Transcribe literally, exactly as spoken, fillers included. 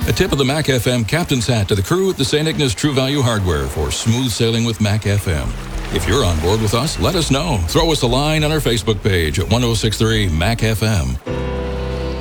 A tip of the Mac F M captain's hat to the crew at the Saint Ignace True Value Hardware for smooth sailing with Mac F M. If you're on board with us, let us know. Throw us a line on our Facebook page at ten sixty-three Mac F M.